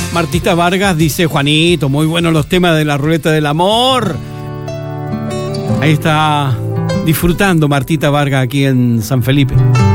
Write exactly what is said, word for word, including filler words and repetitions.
Martita Vargas dice: Juanito, muy buenos los temas de la ruleta del amor. Ahí está disfrutando Martita Vargas aquí en San Felipe.